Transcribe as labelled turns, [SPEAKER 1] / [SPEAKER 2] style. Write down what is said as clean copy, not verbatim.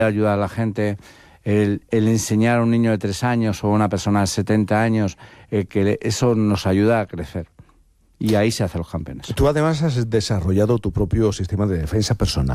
[SPEAKER 1] ayudar a la gente, el enseñar a un niño de 3 años o a una persona de 70 años, que eso nos ayuda a crecer. Y ahí se hacen los campeones.
[SPEAKER 2] Tú además has desarrollado tu propio sistema de defensa personal.